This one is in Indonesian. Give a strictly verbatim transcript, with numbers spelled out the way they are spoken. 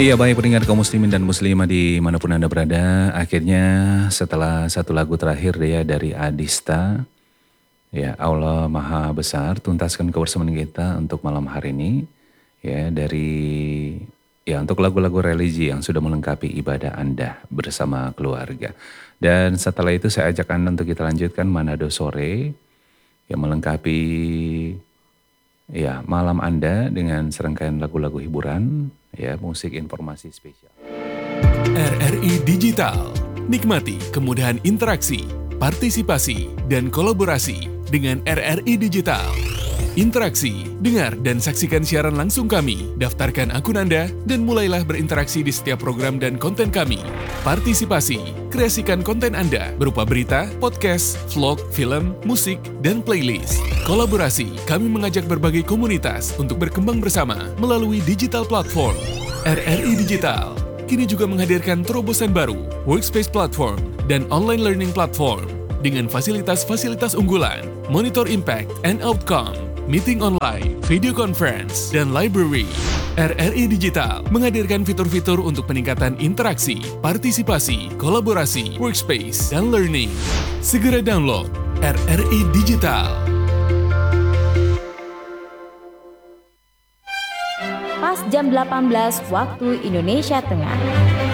Iya baik pendengar kaum muslimin dan muslimah dimanapun Anda berada. Akhirnya setelah satu lagu terakhir ya dari Adista. Ya Allah Maha Besar tuntaskan kebersamaan kita untuk malam hari ini. Ya dari ya untuk lagu-lagu religi yang sudah melengkapi ibadah Anda bersama keluarga. Dan setelah itu saya ajak Anda untuk kita lanjutkan Manado Sore yang melengkapi ya malam Anda dengan serangkaian lagu-lagu hiburan, ya musik informasi spesial. R R I Digital, nikmati kemudahan interaksi, partisipasi, dan kolaborasi dengan R R I Digital. Interaksi, dengar dan saksikan siaran langsung kami, daftarkan akun Anda, dan mulailah berinteraksi di setiap program dan konten kami. Partisipasi, kreasikan konten Anda berupa berita, podcast, vlog, film, musik, dan playlist. Kolaborasi, kami mengajak berbagai komunitas untuk berkembang bersama melalui digital platform. R R I Digital kini juga menghadirkan terobosan baru, workspace platform, dan online learning platform dengan fasilitas-fasilitas unggulan, monitor impact and outcome, meeting online, video conference, dan library. R R I Digital menghadirkan fitur-fitur untuk peningkatan interaksi, partisipasi, kolaborasi, workspace, dan learning. Segera download R R I Digital. Pas jam delapan belas waktu Indonesia Tengah.